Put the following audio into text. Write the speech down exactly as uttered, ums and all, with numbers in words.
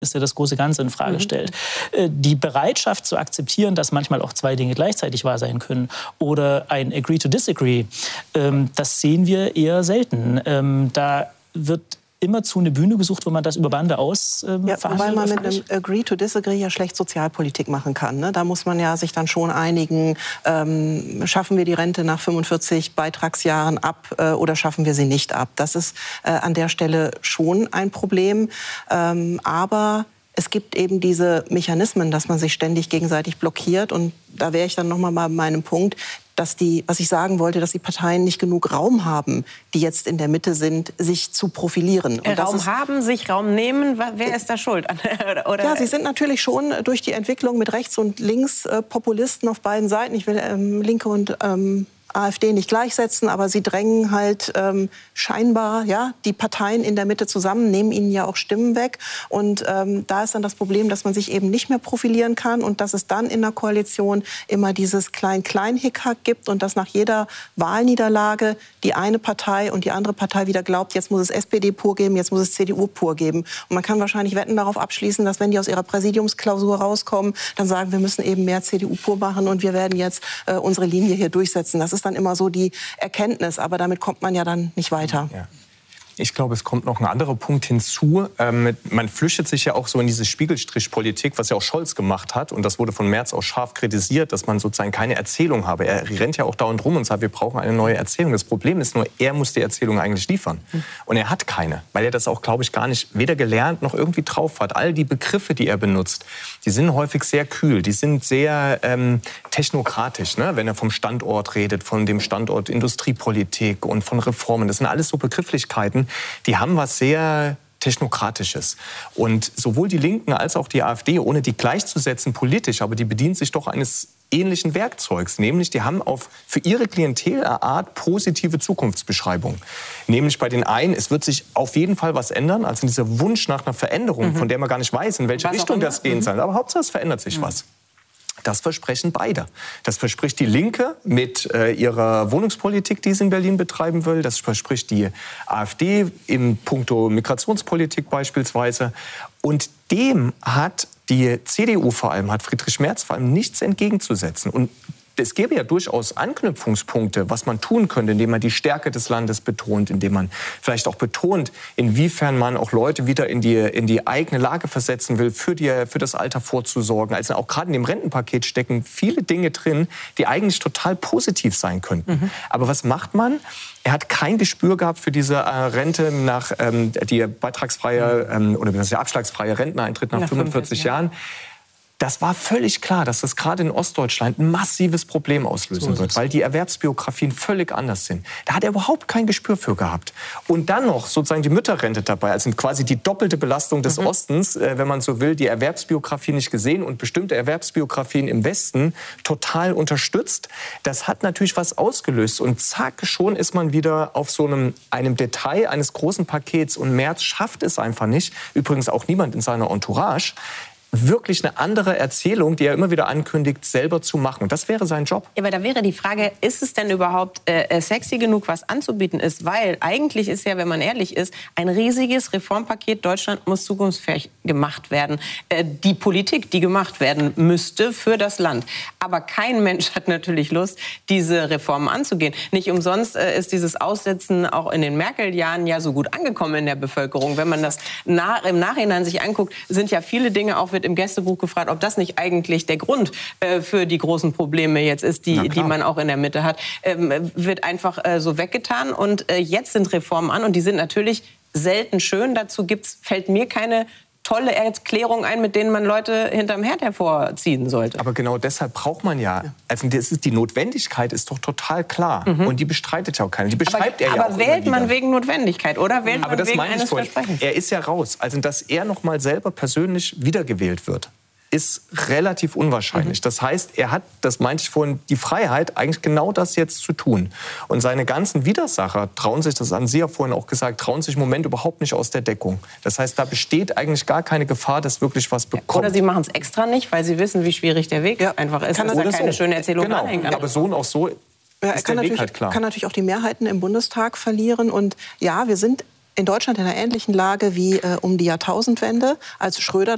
ist, der das große Ganze in Frage Mhm. stellt. Die Bereitschaft zu akzeptieren, dass manchmal auch zwei Dinge gleichzeitig wahr sein können oder ein Agree to Disagree, das sehen wir eher selten. Da wird immerzu eine Bühne gesucht, wo man das über Bande aus ähm, ja, verhandelt. Wobei man mit öffentlich. einem Agree to Disagree ja schlecht Sozialpolitik machen kann. Ne? Da muss man ja sich dann schon einigen, ähm, schaffen wir die Rente nach fünfundvierzig Beitragsjahren ab äh, oder schaffen wir sie nicht ab. Das ist äh, an der Stelle schon ein Problem. Ähm, aber es gibt eben diese Mechanismen, dass man sich ständig gegenseitig blockiert. Und da wäre ich dann noch mal bei meinem Punkt, dass die, was ich sagen wollte, dass die Parteien nicht genug Raum haben, die jetzt in der Mitte sind, sich zu profilieren. Und Raum ist, haben, sich Raum nehmen, wer ist da schuld? Oder? Ja, sie sind natürlich schon durch die Entwicklung mit Rechts- und Links-Populisten auf beiden Seiten. Ich will ähm, Linke und ähm, AfD nicht gleichsetzen, aber sie drängen halt ähm, scheinbar ja, die Parteien in der Mitte zusammen, nehmen ihnen ja auch Stimmen weg. Und ähm, da ist dann das Problem, dass man sich eben nicht mehr profilieren kann und dass es dann in der Koalition immer dieses Klein-Klein-Hickhack gibt und dass nach jeder Wahlniederlage die eine Partei und die andere Partei wieder glaubt, jetzt muss es S P D pur geben, jetzt muss es C D U pur geben. Und man kann wahrscheinlich Wetten darauf abschließen, dass wenn die aus ihrer Präsidiumsklausur rauskommen, dann sagen, wir müssen eben mehr C D U pur machen und wir werden jetzt äh, unsere Linie hier durchsetzen. Das ist dann immer so die Erkenntnis, aber damit kommt man ja dann nicht weiter. Ja. Ich glaube, es kommt noch ein anderer Punkt hinzu. Ähm, man flüchtet sich ja auch so in diese Spiegelstrichpolitik, was ja auch Scholz gemacht hat. Und das wurde von Merz auch scharf kritisiert, dass man sozusagen keine Erzählung habe. Er rennt ja auch dauernd rum und sagt, wir brauchen eine neue Erzählung. Das Problem ist nur, er muss die Erzählung eigentlich liefern. Und er hat keine, weil er das auch, glaube ich, gar nicht weder gelernt noch irgendwie drauf hat. All die Begriffe, die er benutzt, die sind häufig sehr kühl, die sind sehr ähm, technokratisch. Ne? Wenn er vom Standort redet, von dem Standort Industriepolitik und von Reformen. Das sind alles so Begrifflichkeiten, die haben was sehr Technokratisches. Und sowohl die Linken als auch die AfD, ohne die gleichzusetzen politisch, aber die bedienen sich doch eines ähnlichen Werkzeugs, nämlich die haben auf für ihre Klientel eine Art positive Zukunftsbeschreibung. Nämlich bei den einen, es wird sich auf jeden Fall was ändern, also dieser Wunsch nach einer Veränderung, mhm. von der man gar nicht weiß, in welche was Richtung das gehen soll. Aber Hauptsache es verändert sich mhm. was. Das versprechen beide. Das verspricht die Linke mit äh, ihrer Wohnungspolitik, die sie in Berlin betreiben will. Das verspricht die AfD im Punkto Migrationspolitik beispielsweise. Und dem hat die C D U vor allem, hat Friedrich Merz vor allem nichts entgegenzusetzen. Und es gäbe ja durchaus Anknüpfungspunkte, was man tun könnte, indem man die Stärke des Landes betont, indem man vielleicht auch betont, inwiefern man auch Leute wieder in die, in die eigene Lage versetzen will, für, die, für das Alter vorzusorgen. Also auch gerade in dem Rentenpaket stecken viele Dinge drin, die eigentlich total positiv sein könnten. Mhm. Aber was macht man? Er hat kein Gespür gehabt für diese äh, Rente nach ähm, die beitragsfreie ähm, oder der abschlagsfreie Renteneintritt nach, nach fünfundvierzig Jahren. Das war völlig klar, dass das gerade in Ostdeutschland ein massives Problem auslösen wird, weil die Erwerbsbiografien völlig anders sind. Da hat er überhaupt kein Gespür für gehabt. Und dann noch sozusagen die Mütterrente dabei, also quasi die doppelte Belastung des mhm. Ostens, äh, wenn man so will, die Erwerbsbiografie nicht gesehen und bestimmte Erwerbsbiografien im Westen total unterstützt. Das hat natürlich was ausgelöst und zack, schon ist man wieder auf so einem, einem Detail eines großen Pakets und Merz schafft es einfach nicht, übrigens auch niemand in seiner Entourage, wirklich eine andere Erzählung, die er immer wieder ankündigt, selber zu machen. Und das wäre sein Job. Ja, aber da wäre die Frage, ist es denn überhaupt äh, sexy genug, was anzubieten ist? Weil eigentlich ist ja, wenn man ehrlich ist, ein riesiges Reformpaket, Deutschland muss zukunftsfähig gemacht werden. Äh, die Politik, die gemacht werden müsste für das Land. Aber kein Mensch hat natürlich Lust, diese Reformen anzugehen. Nicht umsonst äh, ist dieses Aussetzen auch in den Merkel-Jahren ja so gut angekommen in der Bevölkerung. Wenn man das nach, im Nachhinein sich anguckt, sind ja viele Dinge auch im Gästebuch gefragt, ob das nicht eigentlich der Grund äh, für die großen Probleme jetzt ist, die, die man auch in der Mitte hat. Ähm, wird einfach äh, so weggetan. Und äh, jetzt sind Reformen an und die sind natürlich selten schön. Dazu gibt's, fällt mir keine tolle Erklärung ein, mit denen man Leute hinterm Herd hervorziehen sollte. Aber genau deshalb braucht man ja, also das ist, die Notwendigkeit ist doch total klar. Mhm. Und die bestreitet ja auch keiner. Die beschreibt aber, er ja aber auch wählt man wegen Notwendigkeit oder wählt aber man wegen eines Versprechens? Er ist ja raus. Also dass er noch mal selber persönlich wiedergewählt wird, ist relativ unwahrscheinlich. Mhm. Das heißt, er hat, das meinte ich vorhin, die Freiheit, eigentlich genau das jetzt zu tun. Und seine ganzen Widersacher trauen sich, das haben Sie ja vorhin auch gesagt, trauen sich im Moment überhaupt nicht aus der Deckung. Das heißt, da besteht eigentlich gar keine Gefahr, dass wirklich was bekommt. Oder sie machen es extra nicht, weil sie wissen, wie schwierig der Weg ja. einfach ist. Kann dass da keine so. schöne Erzählung genau. anhängt. Aber so und auch so ist ja, er kann der Weg natürlich, halt klar. kann natürlich auch die Mehrheiten im Bundestag verlieren. Und ja, wir sind in Deutschland in einer ähnlichen Lage wie äh, um die Jahrtausendwende, als Schröder